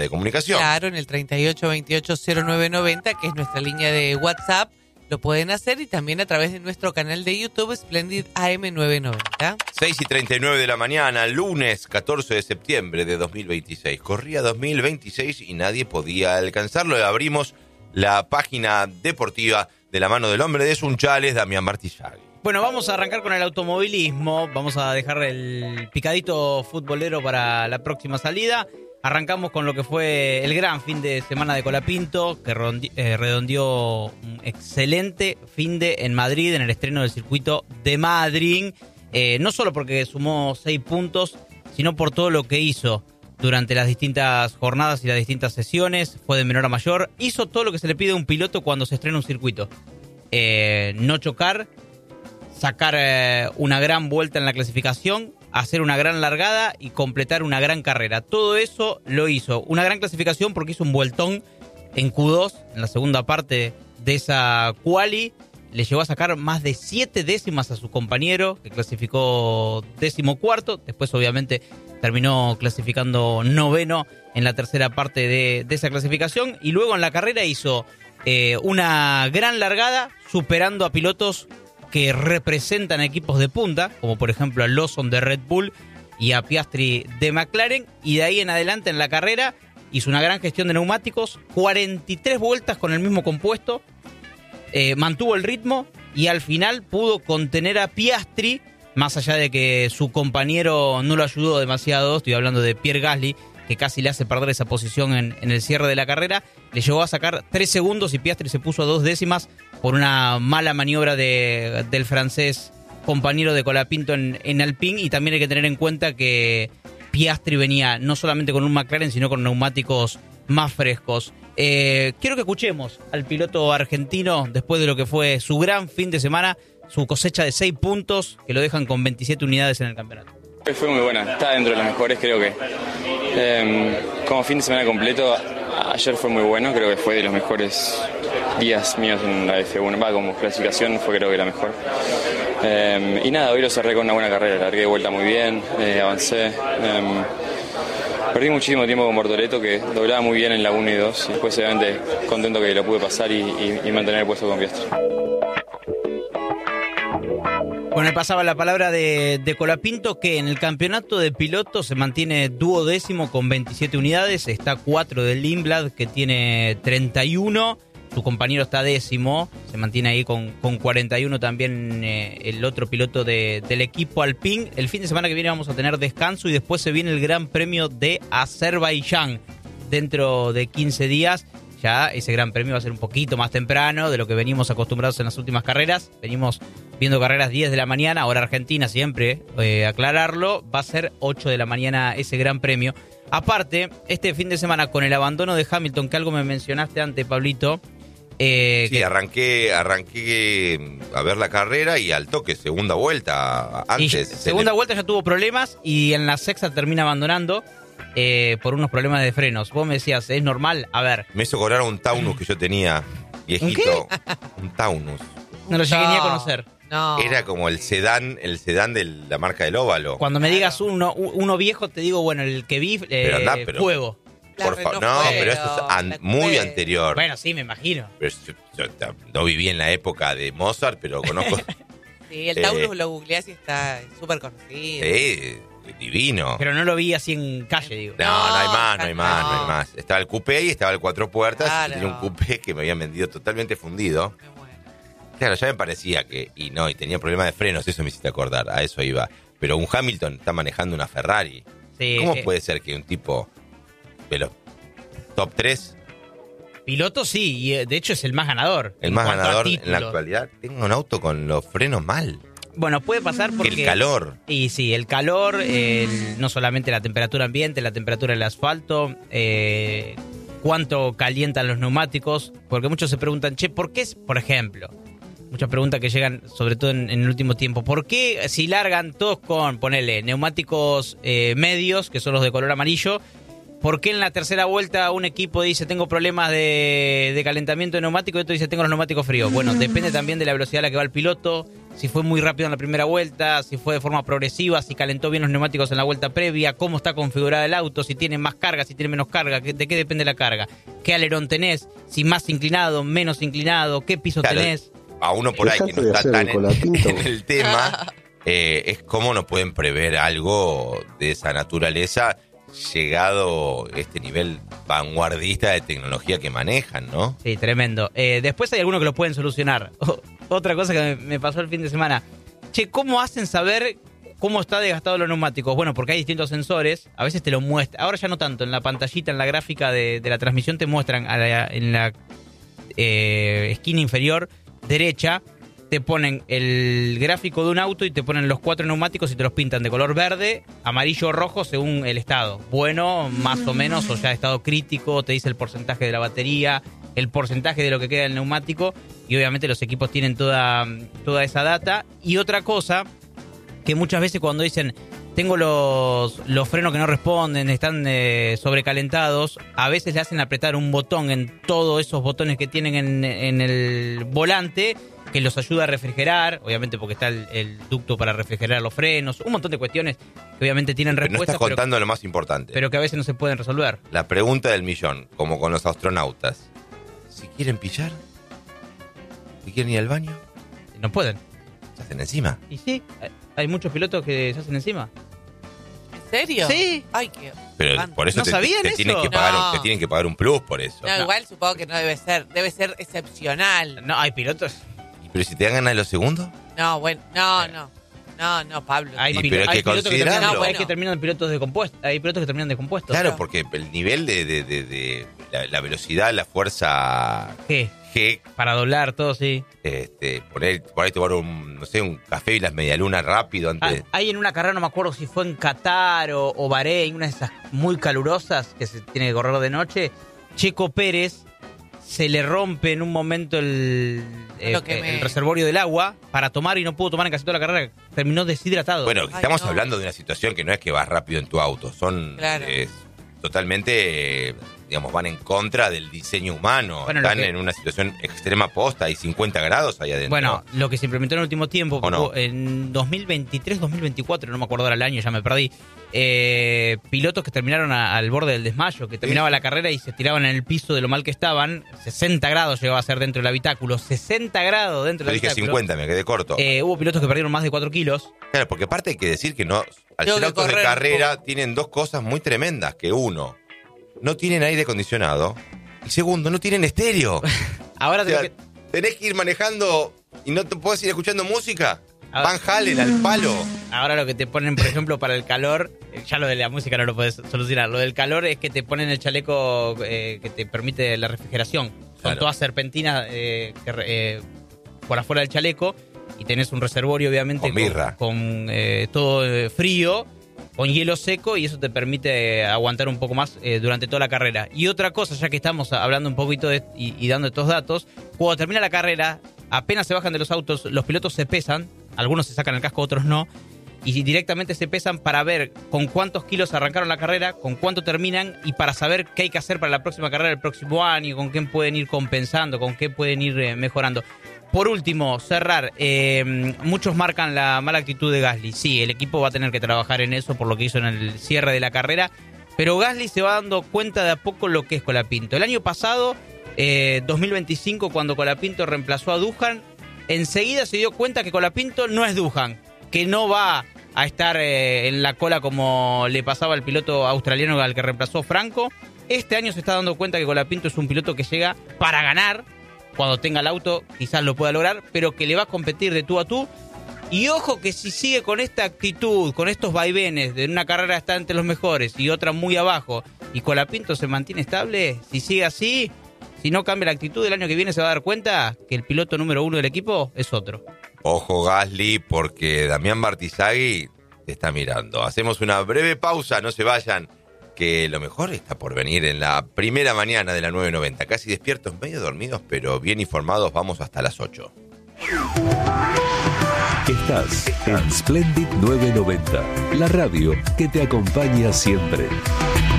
de comunicación. Claro, en el 38280990, que es nuestra línea de WhatsApp, lo pueden hacer y también a través de nuestro canal de YouTube Splendid AM990. 6:39 de la mañana, lunes 14 de septiembre de 2026. Corría 2026 y nadie podía alcanzarlo. Abrimos la página deportiva de la mano del hombre de Sunchales, Damián Martillagui. Bueno, vamos a arrancar con el automovilismo. Vamos a dejar el picadito futbolero para la próxima salida. Arrancamos con lo que fue el gran fin de semana de Colapinto, que redondeó un excelente fin de en Madrid, en el estreno del circuito de Madrid. No solo porque sumó 6 puntos, sino por todo lo que hizo durante las distintas jornadas y las distintas sesiones. Fue de menor a mayor. Hizo todo lo que se le pide a un piloto cuando se estrena un circuito. No chocar, sacar una gran vuelta en la clasificación, hacer una gran largada y completar una gran carrera. Todo eso lo hizo. Una gran clasificación porque hizo un vueltón en Q2, en la segunda parte de esa quali. Le llegó a sacar más de 7 décimas a su compañero, que clasificó 14º. Después, obviamente, terminó clasificando 9º en la tercera parte de esa clasificación. Y luego en la carrera hizo una gran largada, superando a pilotos que representan equipos de punta, como por ejemplo a Lawson de Red Bull y a Piastri de McLaren, y de ahí en adelante en la carrera hizo una gran gestión de neumáticos, 43 vueltas con el mismo compuesto, mantuvo el ritmo y al final pudo contener a Piastri, más allá de que su compañero no lo ayudó demasiado. Estoy hablando de Pierre Gasly, que casi le hace perder esa posición en el cierre de la carrera. Le llegó a sacar 3 segundos y Piastri se puso a 2 décimas por una mala maniobra del francés compañero de Colapinto en Alpine. Y también hay que tener en cuenta que Piastri venía no solamente con un McLaren, sino con neumáticos más frescos. Quiero que escuchemos al piloto argentino después de lo que fue su gran fin de semana, su cosecha de 6 puntos que lo dejan con 27 unidades en el campeonato. Fue muy buena, está dentro de las mejores, creo que como fin de semana completo, ayer fue muy bueno, creo que fue de los mejores días míos en la F1, como clasificación fue creo que la mejor. Y nada, hoy lo cerré con una buena carrera, largué de vuelta muy bien, avancé. Perdí muchísimo tiempo con Bortoleto, que doblaba muy bien en la 1 y 2, y después obviamente contento que lo pude pasar y mantener el puesto con Piastri. Bueno, le pasaba la palabra de Colapinto, que en el campeonato de pilotos se mantiene 12º con 27 unidades. Está 4 del Lindblad, que tiene 31. Su compañero está 10º, se mantiene ahí con 41 también el otro piloto del equipo Alpine. El fin de semana que viene vamos a tener descanso y después se viene el Gran Premio de Azerbaiyán dentro de 15 días. Ya ese gran premio va a ser un poquito más temprano de lo que venimos acostumbrados en las últimas carreras. Venimos viendo carreras 10 de la mañana, hora Argentina siempre, aclararlo. Va a ser 8 de la mañana ese gran premio. Aparte, este fin de semana con el abandono de Hamilton, que algo me mencionaste antes, Pablito. Sí, arranqué a ver la carrera y al toque, segunda vuelta antes. Segunda vuelta ya tuvo problemas y en la sexta termina abandonando. Por unos problemas de frenos. Vos me decías, ¿es normal? A ver. Me hizo cobrar un Taunus que yo tenía, viejito. Un Taunus. No lo llegué ni a conocer. No. Era como el sedán de la marca del Óvalo. Cuando me digas uno viejo, te digo, bueno, el que vi, pero Fuego. Por favor, no, pero esto es muy anterior. Bueno, sí, me imagino. Pero yo no viví en la época de Mozart, pero conozco. Sí, el Taunus lo googleás y está súper conocido. Divino. Pero no lo vi así en calle, digo. No hay más. Estaba el coupé y estaba el 4 puertas. Claro. Y tenía un coupé que me habían vendido totalmente fundido. Bueno. Claro, ya me parecía que... Y tenía problemas de frenos, eso me hiciste acordar, a eso iba. Pero un Hamilton está manejando una Ferrari. Sí, ¿cómo puede ser que un tipo de los top 3... Piloto sí, y de hecho es el más ganador. El más ganador en la actualidad. Tengo un auto con los frenos mal. Bueno, puede pasar porque... El calor. Y sí, el calor, no solamente la temperatura ambiente, la temperatura del asfalto, cuánto calientan los neumáticos, porque muchos se preguntan, ¿por qué, por ejemplo? Muchas preguntas que llegan, sobre todo en el último tiempo. ¿Por qué si largan todos con, ponele, neumáticos medios, que son los de color amarillo, por qué en la tercera vuelta un equipo dice tengo problemas de calentamiento de neumático y otro dice tengo los neumáticos fríos? Bueno, depende también de la velocidad a la que va el piloto, si fue muy rápido en la primera vuelta, si fue de forma progresiva, si calentó bien los neumáticos en la vuelta previa, cómo está configurado el auto, si tiene más carga, si tiene menos carga, de qué depende la carga, qué alerón tenés, si más inclinado, menos inclinado, qué piso tenés. A uno por ahí que no está tan en el tema, es cómo no pueden prever algo de esa naturaleza llegado este nivel vanguardista de tecnología que manejan, ¿no? Sí, tremendo. Después hay algunos que lo pueden solucionar. Otra cosa que me pasó el fin de semana. Che, ¿cómo hacen saber cómo está desgastado los neumáticos? Bueno, porque hay distintos sensores. A veces te lo muestran. Ahora ya no tanto. En la pantallita, en la gráfica de la transmisión te muestran en la esquina inferior derecha. Te ponen el gráfico de un auto y te ponen los 4 neumáticos y te los pintan de color verde, amarillo o rojo según el estado. Bueno, más o menos, o ya estado crítico, te dice el porcentaje de la batería, el porcentaje de lo que queda del neumático, y obviamente los equipos tienen toda esa data. Y otra cosa, que muchas veces cuando dicen tengo los frenos que no responden, están sobrecalentados, a veces le hacen apretar un botón en todos esos botones que tienen en el volante, que los ayuda a refrigerar, obviamente porque está el ducto para refrigerar los frenos, un montón de cuestiones que obviamente tienen respuestas. No estás contando lo más importante. Pero que a veces no se pueden resolver. La pregunta del millón, como con los astronautas. Si quieren pillar, si quieren ir al baño, No pueden. se hacen encima. Y sí, hay muchos pilotos que se hacen encima. ¿En serio? Sí. Ay, qué... Pero por eso ¿No sabían te tienen eso? que pagar No. te tienen que pagar un plus por eso. No, igual supongo que no debe ser excepcional. No, hay pilotos. Pero si te dan ganas de los segundos, No, bueno, no, Pablo. Hay pero hay que pilotos considerarlo. terminan, No, hay bueno. que terminan pilotos de compuesto. Hay pilotos que terminan descompuestos. claro, porque el nivel de la velocidad, la fuerza ¿Qué? G, Para doblar todo, sí. por ahí tomar un café y las medialunas rápido antes. Hay en una carrera, no me acuerdo si fue en Qatar o Bahrein, una de esas muy calurosas que se tiene que correr de noche. Checo Pérez se le rompe en un momento el reservorio del agua para tomar y no pudo tomar en casi toda la carrera. Terminó deshidratado. Bueno, Ay, estamos no. hablando de una situación que no es que vas rápido en tu auto, son Claro. totalmente, digamos, van en contra del diseño humano. Bueno, Están lo que- en una situación extrema posta, hay 50 grados ahí adentro. Bueno, lo que se implementó en el último tiempo, ¿O no? en 2023, 2024, no me acuerdo ahora el año, ya me perdí, pilotos que terminaron al borde del desmayo, que terminaba la carrera y se tiraban en el piso de lo mal que estaban, 60 grados llegaba a ser dentro del habitáculo, 60 grados dentro Yo del dije habitáculo. 50, me quedé corto. Hubo pilotos que perdieron más de 4 kilos. Claro, porque aparte hay que decir que no, al Tengo ser que autos de correr un carrera poco. tienen dos cosas muy tremendas, que uno, no tienen aire acondicionado, y segundo, no tienen estéreo. Ahora O sea, tengo que... tenés que ir manejando y no te podés ir escuchando música. Ah. Van Halen al palo. Ahora lo que te ponen, por ejemplo, para el calor, ya lo de la música no lo puedes solucionar. Lo del calor es que te ponen el chaleco que te permite la refrigeración. Son Claro. todas serpentinas por afuera del chaleco y tenés un reservorio, obviamente, Con birra. con todo frío, con hielo seco, y eso te permite aguantar un poco más durante toda la carrera. Y otra cosa, ya que estamos hablando un poquito y dando estos datos, cuando termina la carrera, apenas se bajan de los autos, los pilotos se pesan, algunos se sacan el casco, otros no, y directamente se pesan para ver con cuántos kilos arrancaron la carrera, con cuánto terminan, y para saber qué hay que hacer para la próxima carrera del próximo año, con qué pueden ir compensando, con qué pueden ir mejorando. Por último, cerrar, muchos marcan la mala actitud de Gasly. Sí, el equipo va a tener que trabajar en eso por lo que hizo en el cierre de la carrera, pero Gasly se va dando cuenta de a poco lo que es Colapinto. El año pasado, 2025, cuando Colapinto reemplazó a Duhan, enseguida se dio cuenta que Colapinto no es Duhan, que no va a estar en la cola como le pasaba al piloto australiano al que reemplazó Franco. Este año se está dando cuenta que Colapinto es un piloto que llega para ganar. Cuando tenga el auto quizás lo pueda lograr, pero que le va a competir de tú a tú. Y ojo que si sigue con esta actitud, con estos vaivenes, de una carrera está entre los mejores y otra muy abajo, y Colapinto se mantiene estable, si sigue así, si no cambia la actitud, el año que viene se va a dar cuenta que el piloto número 1 del equipo es otro. Ojo Gasly, porque Damián Martizaghi te está mirando. Hacemos una breve pausa, no se vayan, que lo mejor está por venir en la primera mañana de la 990. Casi despiertos, medio dormidos, pero bien informados, vamos hasta las 8. Estás en Splendid 990, la radio que te acompaña siempre.